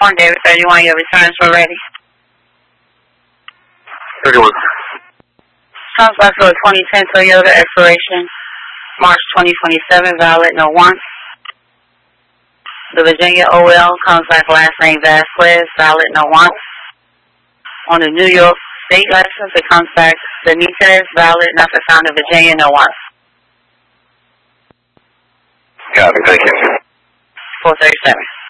One David 31, your returns were ready. 31. Sounds like for a 2010 Toyota, expiration March 2027, valid, no warrants. The Virginia OL comes back last name Vasquez, valid, no warrants. On the New York state license, it comes back Benitez, valid, nothing found in Virginia, no warrants. Got it, thank you. 437.